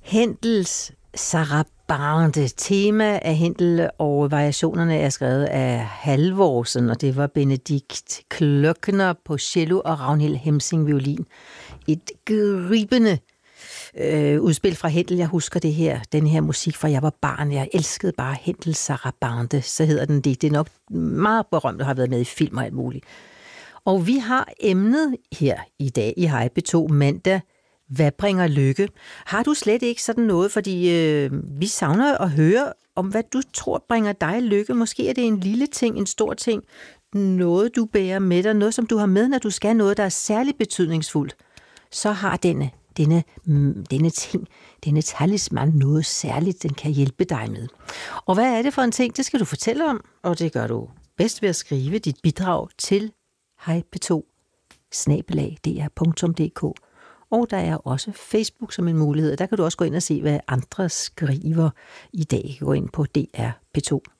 Händels Sarabande. Tema af Händel, og variationerne er skrevet af Halvorsen, og det var Benedikt Klöckner på cello og Ragnhild Hemsing violin. Et gribende udspil fra Händel. Jeg husker den her musik fra jeg var barn. Jeg elskede bare Händels Sarabande, så hedder den det. Det er nok meget berømt og har været med i film og alt muligt. Og vi har emnet her i dag i Hej P2 mandag. Hvad bringer lykke? Har du slet ikke sådan noget, fordi vi savner at høre om, hvad du tror bringer dig lykke. Måske er det en lille ting, en stor ting, noget du bærer med dig, noget som du har med, når du skal noget, der er særligt betydningsfuldt. Så har denne ting, denne talisman noget særligt, den kan hjælpe dig med. Og hvad er det for en ting? Det skal du fortælle om, og det gør du bedst ved at skrive dit bidrag til hejp2@dr.dk. Og der er også Facebook som en mulighed. Der kan du også gå ind og se, hvad andre skriver i dag. Gå ind på DR P2.